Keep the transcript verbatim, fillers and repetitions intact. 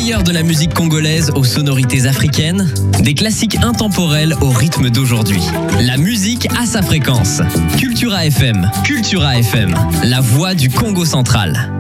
meilleur de la musique congolaise aux sonorités africaines, des classiques intemporels au rythme d'aujourd'hui. La musique a sa fréquence. Cultura F M, Cultura F M, la voix du Congo central.